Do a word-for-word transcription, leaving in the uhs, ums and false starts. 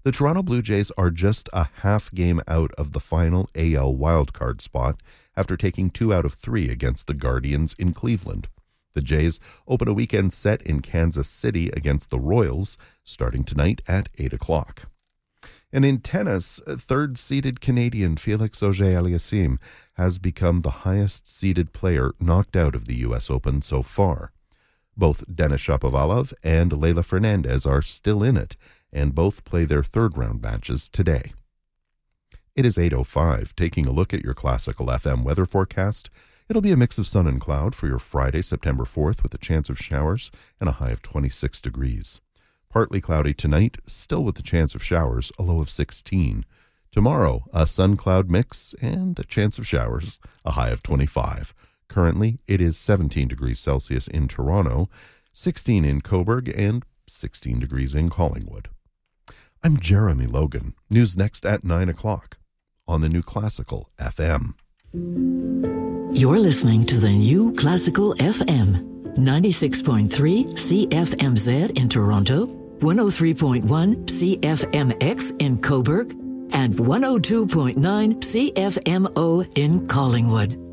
The Toronto Blue Jays are just a half game out of the final A L wildcard spot after taking two out of three against the Guardians in Cleveland. The Jays open a weekend set in Kansas City against the Royals, starting tonight at eight o'clock. And in tennis, third-seeded Canadian Felix Auger-Aliassime has become the highest-seeded player knocked out of the U S Open so far. Both Denis Shapovalov and Leylah Fernandez are still in it, and both play their third-round matches today. It is eight oh five. Taking a look at your Classical F M weather forecast. It'll be a mix of sun and cloud for your Friday, September fourth, with a chance of showers and a high of twenty-six degrees. Partly cloudy tonight, still with the chance of showers, a low of sixteen. Tomorrow, a sun-cloud mix and a chance of showers, a high of twenty-five. Currently, it is seventeen degrees Celsius in Toronto, sixteen in Cobourg, and sixteen degrees in Collingwood. I'm Jeremy Logan. News next at nine o'clock on the New Classical F M. You're listening to the New Classical F M, ninety-six point three C F M Z in Toronto, one oh three point one C F M X in Cobourg, and one oh two point nine C F M O in Collingwood.